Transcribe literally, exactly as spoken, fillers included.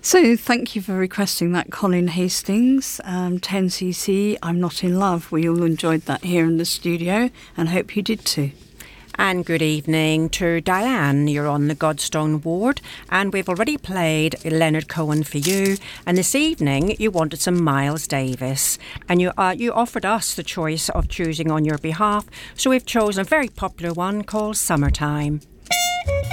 So thank you for requesting that, Colin Hastings. Um, ten C C, I'm Not in Love. We all enjoyed that here in the studio and hope you did too. And good evening to Diane. You're on the Godstone ward, and we've already played Leonard Cohen for you. And this evening, you wanted some Miles Davis, and you uh, you offered us the choice of choosing on your behalf. So we've chosen a very popular one called Summertime.